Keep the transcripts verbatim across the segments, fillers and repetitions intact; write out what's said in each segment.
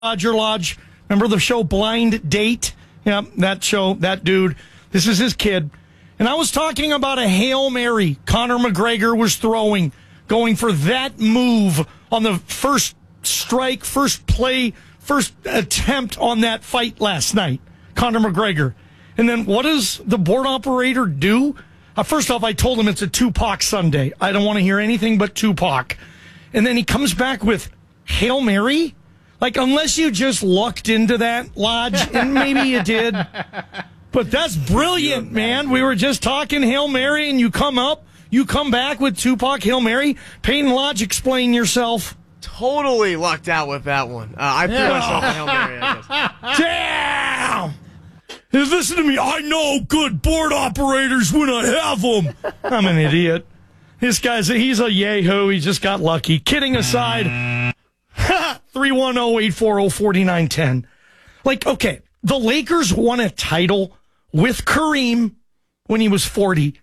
Roger Lodge. Remember the show Blind Date? Yeah, that show, that dude. This is his kid. And I was talking about a Hail Mary Conor McGregor was throwing, going for that move on the first strike, first play, first attempt on that fight last night. Conor McGregor. And then what does the board operator do? Uh, first off, I told him it's a Tupac Sunday. I don't want to hear anything but Tupac. And then he comes back with Hail Mary? Like, unless you just lucked into that, Lodge, and maybe you did. But that's brilliant, man. We were just talking Hail Mary, and you come up, you come back with Tupac Hail Mary. Peyton Lodge, explain yourself. Totally lucked out with that one. Uh, I threw Yeah. myself a Hail Mary, I guess. Damn! Listen to me. I know good board operators when I have them. I'm an idiot. This guy's, a, he's a yahoo. He just got lucky. Kidding aside, three one zero, eight four zero, four nine one zero. Like, okay, the Lakers won a title with Kareem when he was forty.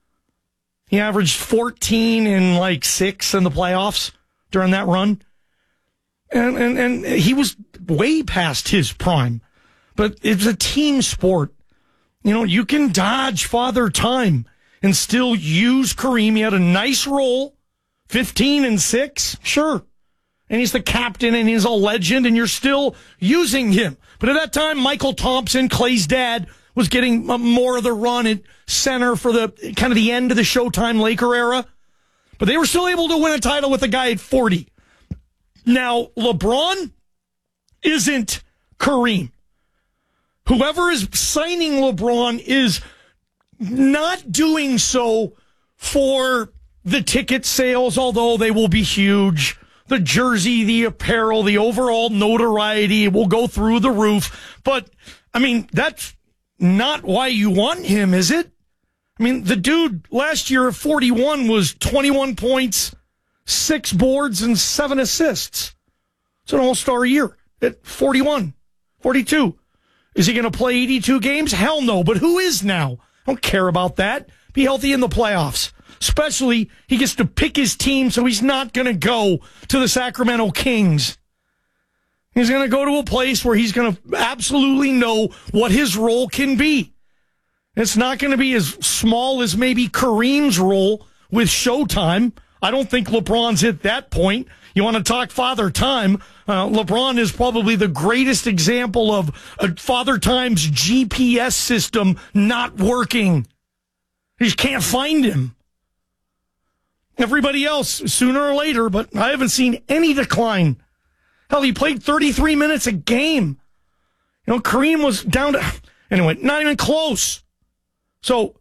He averaged fourteen and like six in the playoffs during that run. And, and, and he was way past his prime. But it's a team sport. You know, you can dodge father time and still use Kareem. He had a nice role, fifteen and six, sure. And he's the captain and he's a legend and you're still using him. But at that time, Michael Thompson, Clay's dad, was getting more of the run at center for the kind of the end of the Showtime Laker era. But they were still able to win a title with a guy at forty. Now, LeBron isn't Kareem. Whoever is signing LeBron is not doing so for the ticket sales, although they will be huge. The jersey, the apparel, the overall notoriety will go through the roof. But, I mean, that's not why you want him, is it? I mean, the dude last year at forty-one was twenty-one points, six boards, and seven assists. It's an all-star year at forty-one, forty-two. Is he going to play eighty-two games? Hell no, but who is now? I don't care about that. Be healthy in the playoffs. Especially, he gets to pick his team, so he's not going to go to the Sacramento Kings. He's going to go to a place where he's going to absolutely know what his role can be. It's not going to be as small as maybe Kareem's role with Showtime. I don't think LeBron's at that point. You want to talk Father Time? Uh, LeBron is probably the greatest example of uh, Father Time's G P S system not working. You just can't find him. Everybody else, sooner or later, but I haven't seen any decline. Hell, he played thirty-three minutes a game. You know, Kareem was down to, anyway, not even close. So,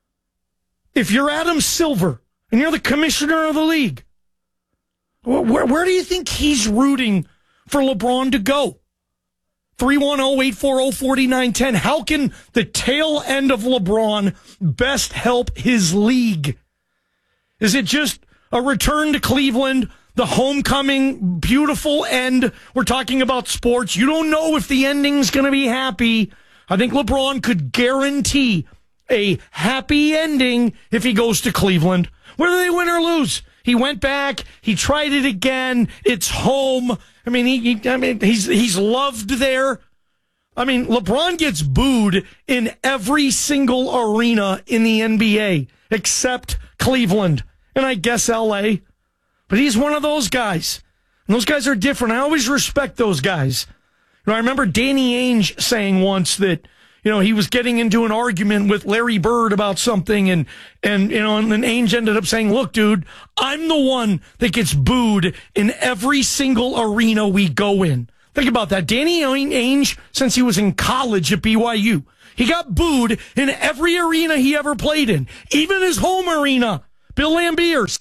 if you're Adam Silver and you're the commissioner of the league, where, where do you think he's rooting for LeBron to go? three one zero, eight four zero, four nine one zero. How can the tail end of LeBron best help his league? Is it just a return to Cleveland, the homecoming, beautiful end? We're talking about sports. You don't know if the ending's going to be happy. I think LeBron could guarantee a happy ending if he goes to Cleveland. Whether they win or lose. He went back. He tried it again. It's home. I mean, he, he I mean, he's he's loved there. I mean, LeBron gets booed in every single arena in the N B A except Cleveland and I guess L A. But he's one of those guys. And those guys are different. I always respect those guys. You know, I remember Danny Ainge saying once that, you know, he was getting into an argument with Larry Bird about something, and, and you know, and then Ainge ended up saying, look, dude, I'm the one that gets booed in every single arena we go in. Think about that. Danny Ainge, since he was in college at B Y U, he got booed in every arena he ever played in, even his home arena, Bill Lambier.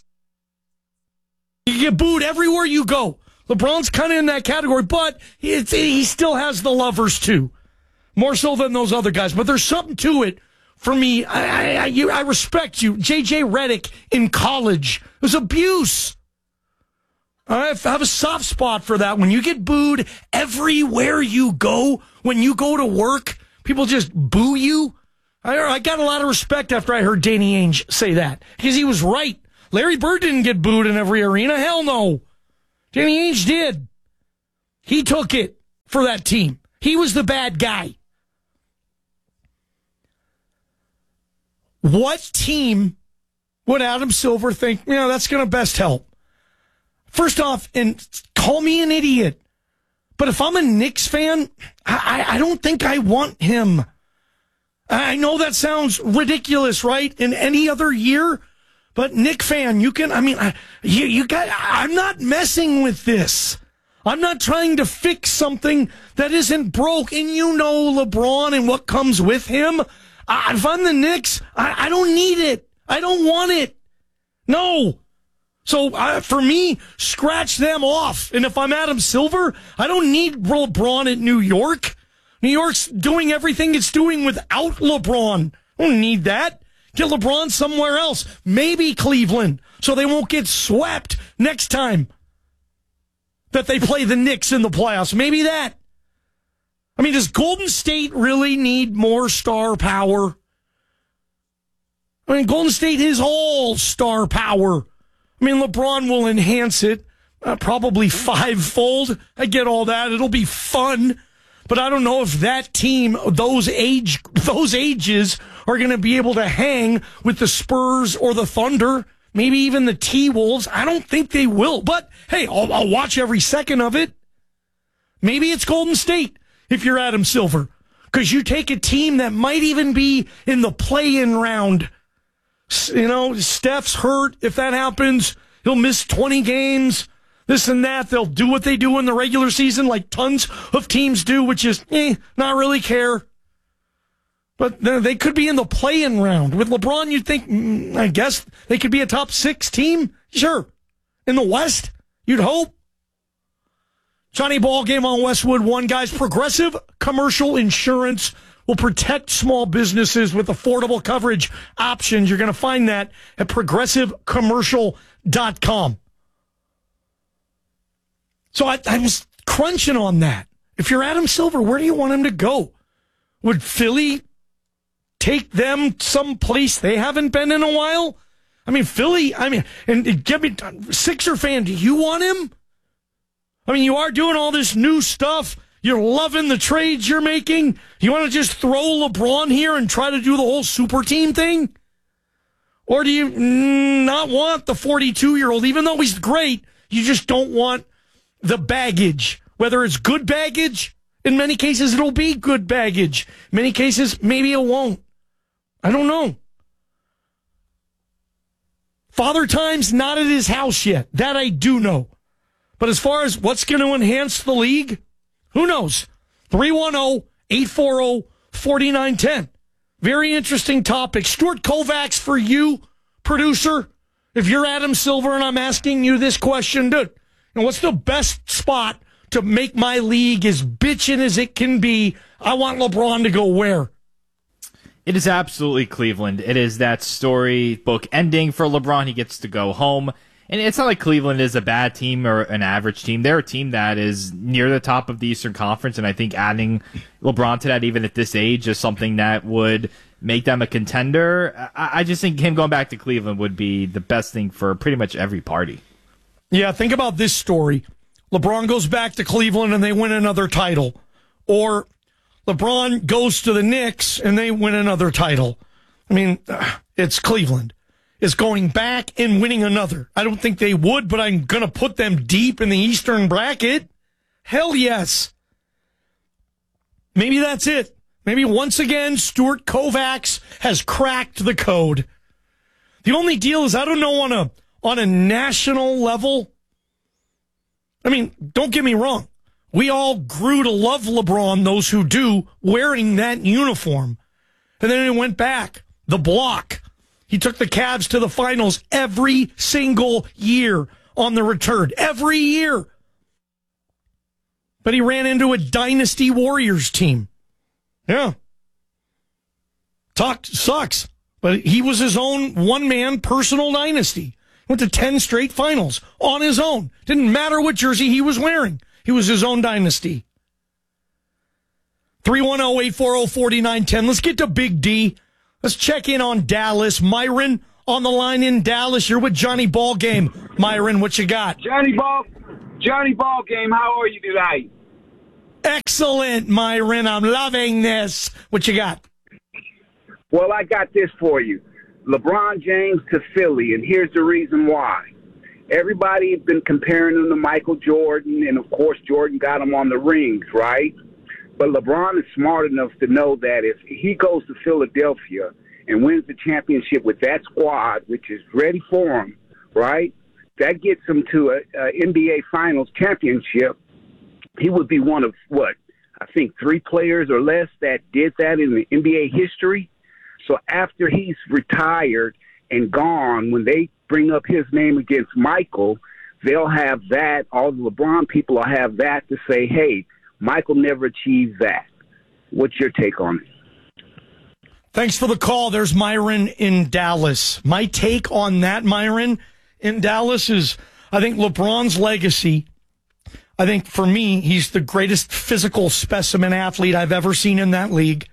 You get booed everywhere you go. LeBron's kind of in that category, but he, he still has the lovers too. More so than those other guys. But there's something to it for me. I I, you, I respect you. J J Redick in college. It was abuse. I have, I have a soft spot for that. When you get booed everywhere you go, when you go to work, people just boo you. I, I got a lot of respect after I heard Danny Ainge say that. Because he was right. Larry Bird didn't get booed in every arena. Hell no. Danny Ainge did. He took it. for that team. He was the bad guy. What team would Adam Silver think, you know, that's going to best help? First off, and call me an idiot, but if I'm a Knicks fan, I, I don't think I want him. I know that sounds ridiculous, right? In any other year, but Knick fan, you can, I mean, I, you, you got, I'm not messing with this. I'm not trying to fix something that isn't broke, and you know LeBron and what comes with him. I, if I'm the Knicks, I, I don't need it. I don't want it. No. So uh, for me, scratch them off. And if I'm Adam Silver, I don't need LeBron at New York. New York's doing everything it's doing without LeBron. I don't need that. Get LeBron somewhere else. Maybe Cleveland, so they won't get swept next time that they play the Knicks in the playoffs. Maybe that. I mean, does Golden State really need more star power? I mean, Golden State is all star power. I mean, LeBron will enhance it, uh, probably fivefold. I get all that. It'll be fun. But I don't know if that team, those age, those ages, are going to be able to hang with the Spurs or the Thunder, maybe even the T-Wolves. I don't think they will. But, hey, I'll, I'll watch every second of it. Maybe it's Golden State if you're Adam Silver, because you take a team that might even be in the play-in round. You know, Steph's hurt. If that happens, he'll miss twenty games. This and that. They'll do what they do in the regular season, like tons of teams do, which is, eh, not really care. But they could be in the play-in round. With LeBron, you'd think, mm, I guess, they could be a top six team? Sure. In the West, you'd hope. Johnny Ball game on Westwood One, guys. Progressive Commercial Insurance will protect small businesses with affordable coverage options. You're going to find that at progressive commercial dot com. So I, I was crunching on that. If you're Adam Silver, where do you want him to go? Would Philly take them someplace they haven't been in a while? I mean, Philly, I mean, and give me, Sixer fan, do you want him? I mean, you are doing all this new stuff. You're loving the trades you're making. You want to just throw LeBron here and try to do the whole super team thing? Or do you not want the forty-two-year-old, even though he's great, you just don't want the baggage? Whether it's good baggage, in many cases it'll be good baggage. In many cases, maybe it won't. I don't know. Father Time's not at his house yet. That I do know. But as far as what's going to enhance the league, who knows? three one zero, eight four zero, four nine one zero. Very interesting topic. Stuart Kovacs for you, producer. If you're Adam Silver and I'm asking you this question, dude, you know, what's the best spot to make my league as bitchin' as it can be? I want LeBron to go where? It is absolutely Cleveland. It is that storybook ending for LeBron. He gets to go home. And it's not like Cleveland is a bad team or an average team. They're a team that is near the top of the Eastern Conference, and I think adding LeBron to that, even at this age, is something that would make them a contender. I, I just think him going back to Cleveland would be the best thing for pretty much every party. Yeah, think about this story. LeBron goes back to Cleveland and they win another title. Or LeBron goes to the Knicks and they win another title. I mean, it's Cleveland. Is going back and winning another. I don't think they would, but I'm going to put them deep in the Eastern bracket. Hell yes. Maybe that's it. Maybe once again, Stuart Kovacs has cracked the code. The only deal is I don't know on a, on a national level. I mean, don't get me wrong. We all grew to love LeBron, those who do, wearing that uniform. And then it went back. The block. He took the Cavs to the finals every single year on the return. Every year. But he ran into a dynasty Warriors team. Yeah. Talk sucks. But he was his own one-man personal dynasty. Went to ten straight finals on his own. Didn't matter what jersey he was wearing. He was his own dynasty. three one zero, eight four zero, four nine one zero. Let's get to Big D. Let's check in on Dallas. Myron on the line in Dallas. You're with Johnny Ball Game. Myron, what you got? Johnny Ball, Johnny Ball Game. How are you today? Excellent, Myron. I'm loving this. What you got? Well, I got this for you. LeBron James to Philly, and here's the reason why. Everybody has been comparing him to Michael Jordan, and, of course, Jordan got him on the rings, right? But LeBron is smart enough to know that if he goes to Philadelphia and wins the championship with that squad, which is ready for him, right, that gets him to a, a N B A Finals championship. He would be one of, what, I think three players or less that did that in the N B A history. So after he's retired and gone, when they bring up his name against Michael, they'll have that. All the LeBron people will have that to say, hey, Michael never achieved that. What's your take on it? Thanks for the call. There's Myron in Dallas. My take on that, Myron, in Dallas is I think LeBron's legacy, I think for me, he's the greatest physical specimen athlete I've ever seen in that league.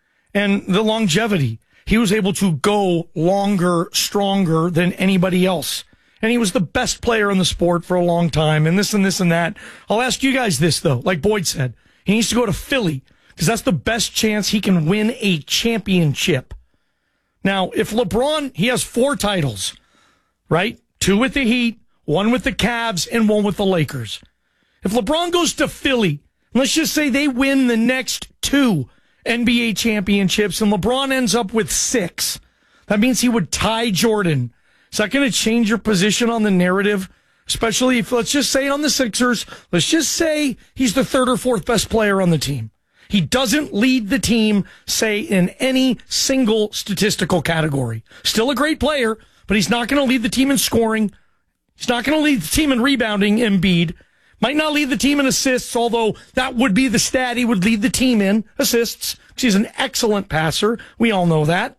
And the longevity. He was able to go longer, stronger than anybody else. And he was the best player in the sport for a long time, and this and this and that. I'll ask you guys this, though. Like Boyd said, he needs to go to Philly because that's the best chance he can win a championship. Now, if LeBron, he has four titles, right? Two with the Heat, one with the Cavs, and one with the Lakers. If LeBron goes to Philly, let's just say they win the next two N B A championships, and LeBron ends up with six. That means he would tie Jordan. Is that going to change your position on the narrative? Especially if, let's just say on the Sixers, let's just say he's the third or fourth best player on the team. He doesn't lead the team, say, in any single statistical category. Still a great player, but he's not going to lead the team in scoring. He's not going to lead the team in rebounding, Embiid. Might not lead the team in assists, although that would be the stat he would lead the team in, assists, because he's an excellent passer. We all know that.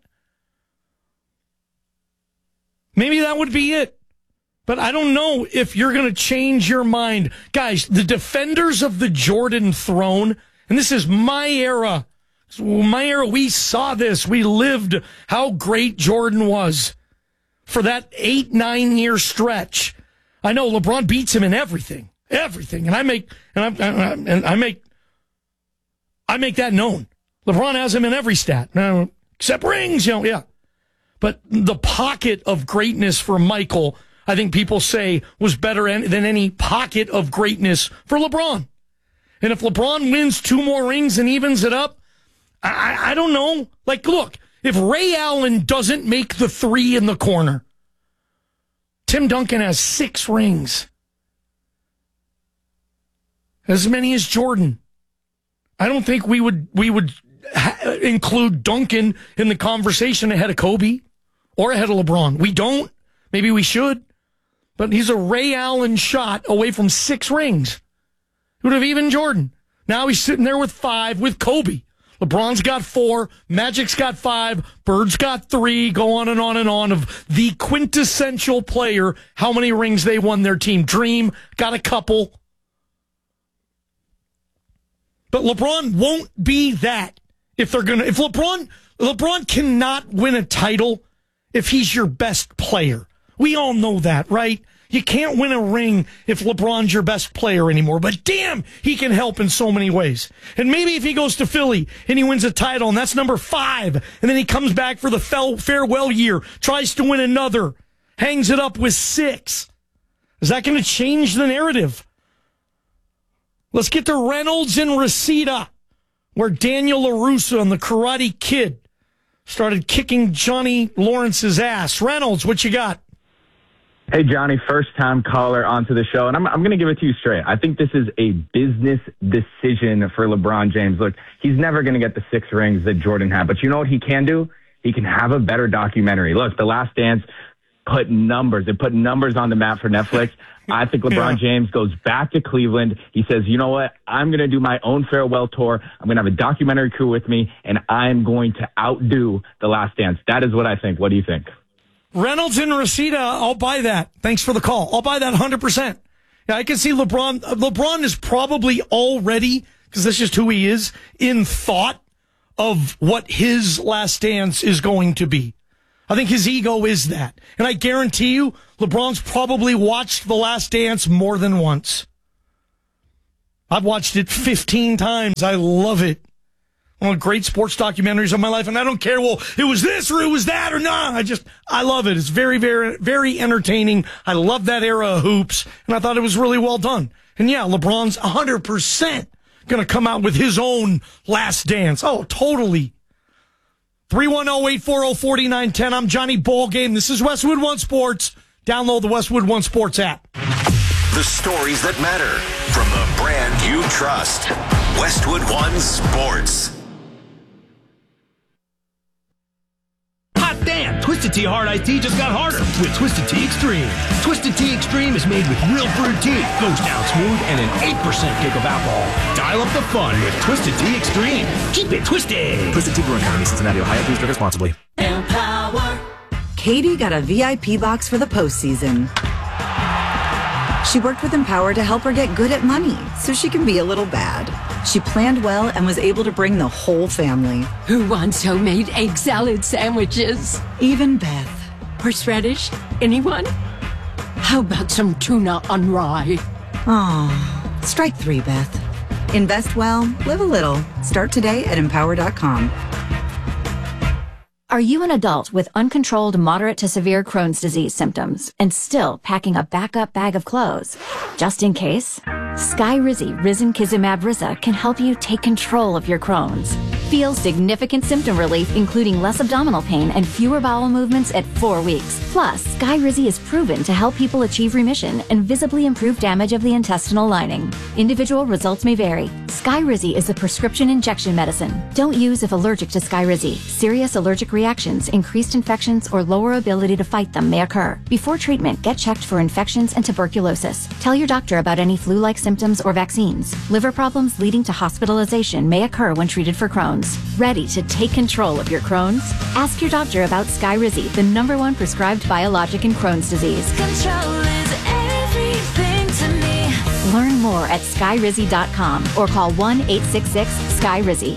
Maybe that would be it. But I don't know if you're going to change your mind. Guys, the defenders of the Jordan throne, and this is my era. My era, we saw this. We lived how great Jordan was for that eight, nine year stretch. I know LeBron beats him in everything. Everything. And I make, and I, and I make, I make that known. LeBron has him in every stat. No, except rings, you know, yeah. But the pocket of greatness for Michael, I think people say, was better than any pocket of greatness for LeBron. And if LeBron wins two more rings and evens it up, I, I don't know. Like, look, if Ray Allen doesn't make the three in the corner, Tim Duncan has six rings. As many as Jordan. I don't think we would we would ha- include Duncan in the conversation ahead of Kobe or ahead of LeBron. We don't. Maybe we should. But he's a Ray Allen shot away from six rings. He would have even Jordan. Now he's sitting there with five with Kobe. LeBron's got four. Magic's got five. Bird's got three. Go on and on and on of the quintessential player. How many rings they won their team. Dream got a couple. But LeBron won't be that if they're going to, if LeBron, LeBron cannot win a title if he's your best player. We all know that, right? You can't win a ring if LeBron's your best player anymore, but damn, he can help in so many ways. And maybe if he goes to Philly and he wins a title and that's number five, and then he comes back for the farewell year, tries to win another, hangs it up with six. Is that going to change the narrative? Let's get to Reynolds and Reseda, where Daniel LaRusso and the Karate Kid started kicking Johnny Lawrence's ass. Reynolds, what you got? Hey, Johnny, first-time caller onto the show, and I'm, I'm going to give it to you straight. I think this is a business decision for LeBron James. Look, he's never going to get the six rings that Jordan had, but you know what he can do? He can have a better documentary. Look, The Last Dance put numbers. It put numbers on the map for Netflix. I think LeBron yeah. James goes back to Cleveland. He says, you know what? I'm going to do my own farewell tour. I'm going to have a documentary crew with me, and I'm going to outdo The Last Dance. That is what I think. What do you think? Reynolds and Reseda, I'll buy that. Thanks for the call. I'll buy that one hundred percent. Yeah, I can see LeBron. LeBron is probably already, because that's just who he is, in thought of what his last dance is going to be. I think his ego is that. And I guarantee you, LeBron's probably watched The Last Dance more than once. I've watched it fifteen times. I love it. One of the great sports documentaries of my life, and I don't care, well, it was this or it was that or not. I just, I love it. It's very, very, very entertaining. I love that era of hoops, and I thought it was really well done. And yeah, LeBron's one hundred percent going to come out with his own last dance. Oh, totally. three one zero, eight four zero, four nine one zero. I'm Johnny Ballgame. This is Westwood One Sports. Download the Westwood One Sports app. The stories that matter from the brand you trust. Westwood One Sports. Hot damn! Twisted Tea Hard Iced Tea just got harder with Twisted Tea Extreme. Twisted Tea Extreme is made with real brewed tea, goes down smooth, and an eight percent kick of alcohol. Dial up the fun with Twisted Tea Extreme. Keep it twisted! Twisted Tea Brewing Company, Cincinnati, Ohio. Please drink responsibly. Empower. Katie got a V I P box for the postseason. She worked with Empower to help her get good at money so she can be a little bad. She planned well and was able to bring the whole family. Who wants homemade egg salad sandwiches? Even Beth. Horseradish? Anyone? How about some tuna on rye? Aw, strike three, Beth. Invest well, live a little. Start today at empower dot com. Are you an adult with uncontrolled moderate to severe Crohn's disease symptoms and still packing a backup bag of clothes? Just in case, Skyrizi Risankizumab Riza can help you take control of your Crohn's. Feel significant symptom relief, including less abdominal pain and fewer bowel movements at four weeks. Plus, Skyrizi is proven to help people achieve remission and visibly improve damage of the intestinal lining. Individual results may vary. Skyrizi is a prescription injection medicine. Don't use if allergic to Skyrizi. Serious allergic reactions, increased infections, or lower ability to fight them may occur. Before treatment, get checked for infections and tuberculosis. Tell your doctor about any flu-like symptoms or vaccines. Liver problems leading to hospitalization may occur when treated for Crohn's. Ready to take control of your Crohn's? Ask your doctor about Skyrizi, the number one prescribed biologic in Crohn's disease. Control is everything to me. Learn more at skyrizi dot com or call one eight six six sky rizi.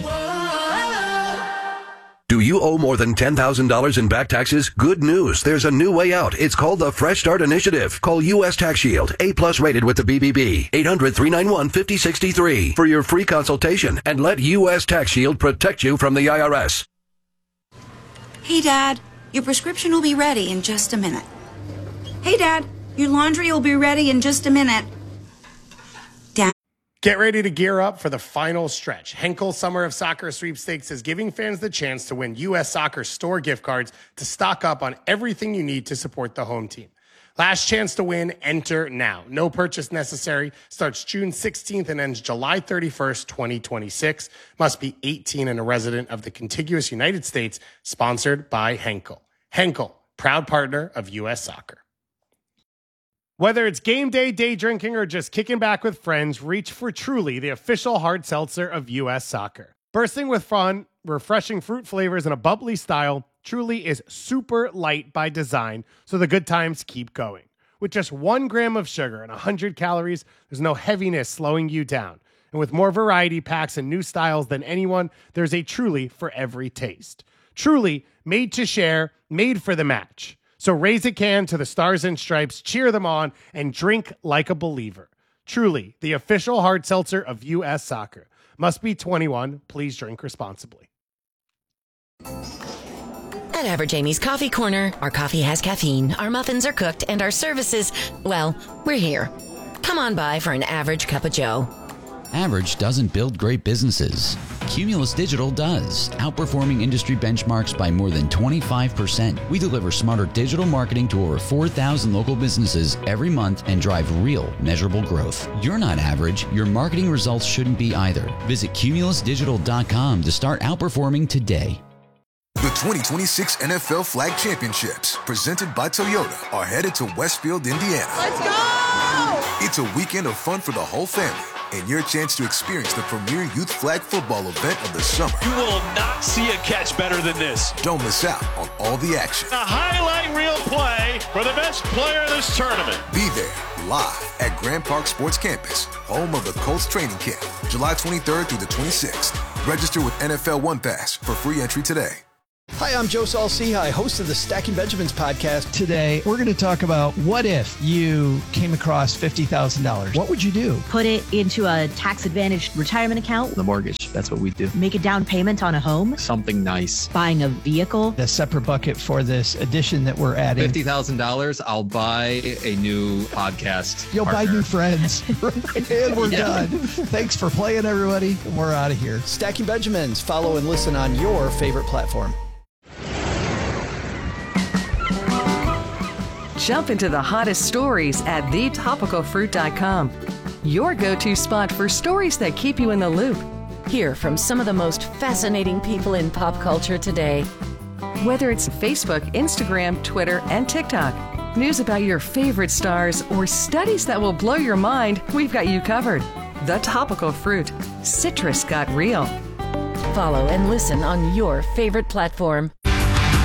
Do you owe more than ten thousand dollars in back taxes? Good news. There's a new way out. It's called the Fresh Start Initiative. Call U S Tax Shield, A-plus rated with the B B B. eight hundred, three nine one, five zero six three for your free consultation and let U S Tax Shield protect you from the I R S. Hey, Dad, your prescription will be ready in just a minute. Hey, Dad, your laundry will be ready in just a minute. Dad. Get ready to gear up for the final stretch. Henkel Summer of Soccer Sweepstakes is giving fans the chance to win U S Soccer store gift cards to stock up on everything you need to support the home team. Last chance to win, enter now. No purchase necessary. Starts June sixteenth and ends July thirty-first, twenty twenty-six. Must be eighteen and a resident of the contiguous United States. Sponsored by Henkel. Henkel, proud partner of U S Soccer. Whether it's game day, day drinking, or just kicking back with friends, reach for Truly, the official hard seltzer of U S Soccer. Bursting with fun, refreshing fruit flavors, and a bubbly style, Truly is super light by design, so the good times keep going. With just one gram of sugar and one hundred calories, there's no heaviness slowing you down. And with more variety packs and new styles than anyone, there's a Truly for every taste. Truly, made to share, made for the match. So raise a can to the Stars and Stripes, cheer them on, and drink like a believer. Truly, the official hard seltzer of U S Soccer. Must be twenty-one. Please drink responsibly. At Average Amy's Coffee Corner, our coffee has caffeine, our muffins are cooked, and our services, well, we're here. Come on by for an average cup of joe. Average doesn't build great businesses. Cumulus Digital does, outperforming industry benchmarks by more than twenty-five percent. We deliver smarter digital marketing to over four thousand local businesses every month and drive real, measurable growth. You're not average. Your marketing results shouldn't be either. Visit cumulus digital dot com to start outperforming today. The twenty twenty-six N F L Flag Championships, presented by Toyota, are headed to Westfield, Indiana. Let's go! It's a weekend of fun for the whole family, and your chance to experience the premier youth flag football event of the summer. You will not see a catch better than this. Don't miss out on all the action. A highlight reel play for the best player in this tournament. Be there, live at Grand Park Sports Campus, home of the Colts training camp, July twenty-third through the twenty-sixth. Register with N F L One Pass for free entry today. Hi, I'm Joe Saul-Sehy, host of the Stacking Benjamins podcast. Today, we're going to talk about what if you came across fifty thousand dollars? What would you do? Put it into a tax-advantaged retirement account. The mortgage, that's what we do. Make a down payment on a home. Something nice. Buying a vehicle. A separate bucket for this addition that we're adding. fifty thousand dollars, I'll buy a new podcast You'll partner. buy new friends. And we're Yeah. done. Thanks for playing, everybody. We're out of here. Stacking Benjamins. Follow and listen on your favorite platform. Jump into the hottest stories at the topical fruit dot com. Your go-to spot for stories that keep you in the loop. Hear from some of the most fascinating people in pop culture today. Whether it's Facebook, Instagram, Twitter, and TikTok, news about your favorite stars, or studies that will blow your mind, we've got you covered. The Topical Fruit. Citrus got real. Follow and listen on your favorite platform.